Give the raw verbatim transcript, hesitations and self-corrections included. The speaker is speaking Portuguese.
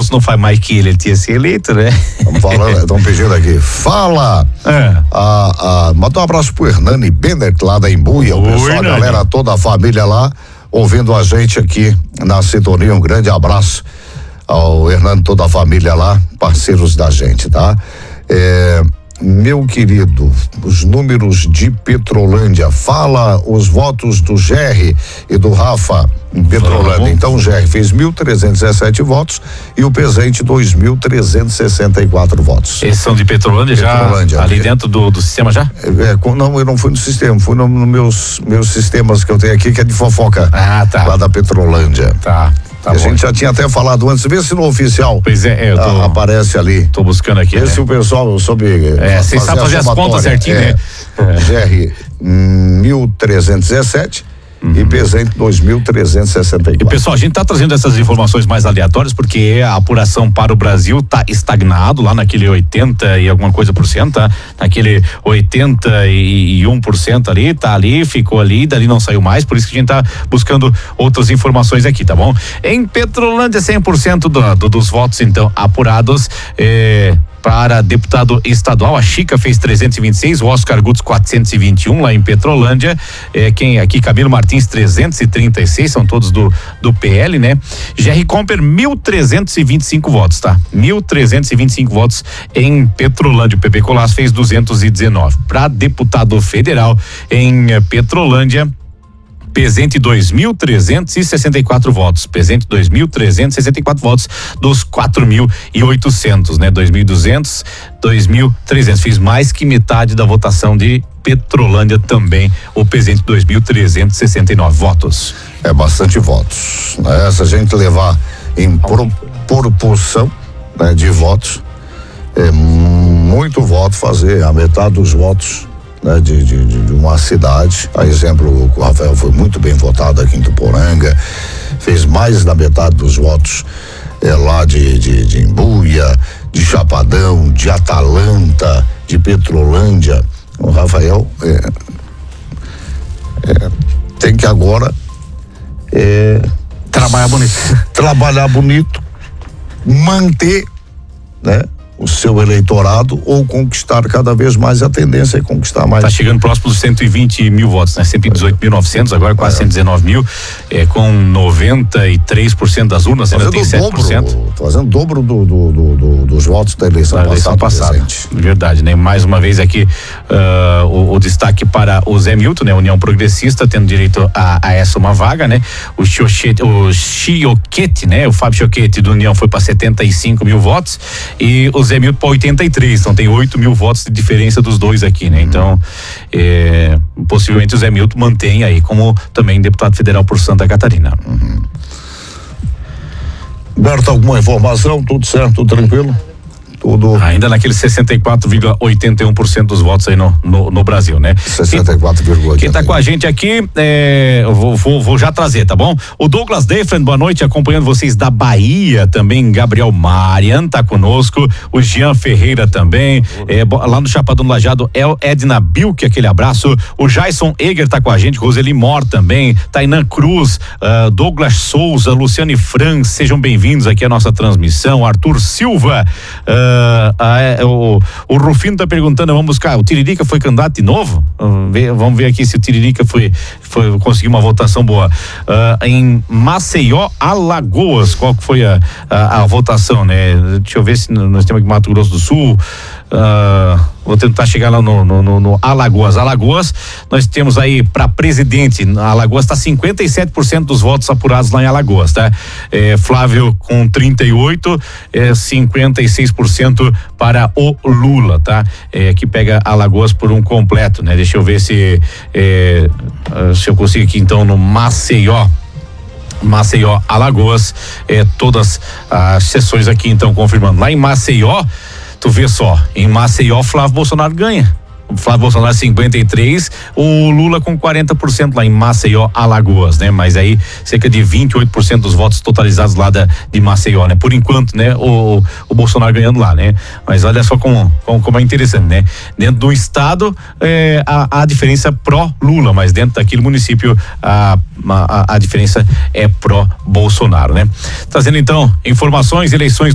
outros não faz mais que ele, ele tinha se eleito, né? Estamos falando, estão pedindo aqui. Fala! É. A, a, manda um abraço pro Hernani Bennett lá da Embuia, o pessoal, Hernani. A galera, toda a família lá, ouvindo a gente aqui na sintonia. Um grande abraço ao Hernani, toda a família lá, parceiros da gente, tá? É, meu querido, os números de Petrolândia, fala os votos do Gerry e do Rafa em Petrolândia. Vamos. Então o Gerry fez mil trezentos e dezessete votos e o Pezente dois mil trezentos e sessenta e quatro votos. Eles são de Petrolândia, Petrolândia já? Ali dentro do, do sistema já? É, é, não, eu não fui no sistema, fui nos no meus, meus sistemas que eu tenho aqui, que é de fofoca. Ah, tá. Lá da Petrolândia. Tá. Tá a bom. gente já tinha até falado antes, vê se no oficial pois é, eu tô, a, aparece ali. Tô buscando aqui. Vê né? se o pessoal soube. É, vocês sabem fazer as contas certinho, é, né? É. Gerry mil trezentos e dezessete uhum. e Pezente dois mil trezentos e sessenta e quatro. E pessoal, a gente tá trazendo essas informações mais aleatórias porque a apuração para o Brasil tá estagnado lá naquele oitenta e alguma coisa por cento, tá? Naquele oitenta e um por cento ali, tá ali, ficou ali, dali não saiu mais, por isso que a gente tá buscando outras informações aqui, tá bom? Em Petrolândia, cem por cento do, do, dos votos então apurados, eh, para deputado estadual, a Chica fez trezentos e vinte e seis, o Oscar Guts quatrocentos e vinte e um lá em Petrolândia, é, quem aqui, Camilo Martins trezentos e trinta e seis, são todos do do P L, né? Gerry Comper mil trezentos e vinte e cinco votos, tá? mil trezentos e vinte e cinco votos em Petrolândia, o P P Colasso fez duzentos e dezenove. Para deputado federal em Petrolândia, Pezente dois mil trezentos e sessenta e quatro votos, Pezente dois mil trezentos e sessenta e quatro votos dos quatro mil e oitocentos, né? dois mil e duzentos, dois mil e trezentos, fiz mais que metade da votação de Petrolândia também, o Pezente dois mil trezentos e sessenta e nove votos. É bastante votos, né? Se a gente levar em pro, proporção, né, de votos, é muito voto fazer a metade dos votos, né, de, de, de uma cidade. A exemplo, o Rafael foi muito bem votado aqui em Tuporanga, fez mais da metade dos votos é, lá de, de, de Embuia, de Chapadão, de Atalanta, de Petrolândia. O Rafael é, é, tem que agora é, trabalhar bonito, trabalhar bonito, manter, né, o seu eleitorado ou conquistar cada vez mais. A tendência é conquistar mais. Tá chegando próximo dos cento e vinte mil votos, né? cento e dezoito mil e novecentos, agora quase é. cento e dezenove mil, é, com noventa e três por cento das urnas, ainda tem sete por cento. Dobro, fazendo o dobro do, do, do, do, dos votos da eleição, da eleição passada. Verdade, né? Mais uma vez aqui uh, o, o destaque para o Zé Milton, né? União Progressista, tendo direito a, a essa uma vaga, né? O Chioquete, o Chioquete, né? O Fábio Chioquete do União foi para setenta e cinco mil votos e o Zé Milton para oitenta e três, então tem oito mil votos de diferença dos dois aqui, né? Então, é, possivelmente o Zé Milton mantém aí como também deputado federal por Santa Catarina. Uhum. Berta, alguma informação? Tudo certo, tudo tranquilo? Tudo. Ainda naquele sessenta e quatro vírgula oitenta e um por cento dos votos aí no, no, no Brasil, né? sessenta e quatro vírgula oitenta e um. Quem tá com a gente aqui, é, eu vou, vou, vou já trazer, tá bom? O Douglas Defren, boa noite, acompanhando vocês da Bahia também. Gabriel Marian tá conosco, o Jean Ferreira também, é, lá no Chapadão do Lajeado, El Edna Bilk, aquele abraço. O Jason Eger tá com a gente, Roseli Mor também, Tainan Cruz, uh, Douglas Souza, Luciane Franz, sejam bem-vindos aqui à nossa transmissão. Arthur Silva, uh, Uh, ah, é, o, o Rufino tá perguntando, vamos buscar, o Tiririca foi candidato de novo? Vamos ver, vamos ver aqui se o Tiririca foi, foi conseguiu uma votação boa. Uh, em Maceió, Alagoas, qual que foi a, a, a votação, né? Deixa eu ver se nós temos aqui Mato Grosso do Sul. Uh, vou tentar chegar lá no, no, no, no Alagoas. Alagoas, nós temos aí para presidente, Alagoas tá cinquenta e sete por cento dos votos apurados lá em Alagoas, tá? É, Flávio com trinta e oito, é, cinquenta e seis por cento para o Lula, tá? É, que pega Alagoas por um completo, né? Deixa eu ver se é, se eu consigo aqui então no Maceió. Maceió, Alagoas, é, todas as sessões aqui então confirmando. Lá em Maceió, tu vê só, em Maceió, Flávio Bolsonaro ganha. O Flávio Bolsonaro cinquenta e três, o Lula com quarenta por cento lá em Maceió, Alagoas, né? Mas aí cerca de vinte e oito por cento dos votos totalizados lá da, de Maceió, né? Por enquanto, né? O, o Bolsonaro ganhando lá, né? Mas olha só como, como, como é interessante, né? Dentro do estado, é, a, a diferença pró-Lula, mas dentro daquele município a, a, a diferença é pró-Bolsonaro, né? Trazendo então informações, eleições